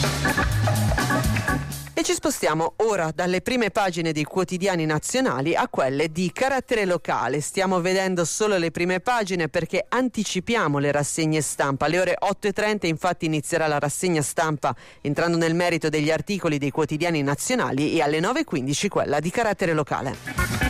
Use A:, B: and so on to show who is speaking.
A: E ci spostiamo ora dalle prime pagine dei quotidiani nazionali a quelle di carattere locale. Stiamo vedendo solo le prime pagine perché anticipiamo le rassegne stampa. Alle ore 8:30 infatti inizierà la rassegna stampa entrando nel merito degli articoli dei quotidiani nazionali e alle 9:15 quella di carattere locale.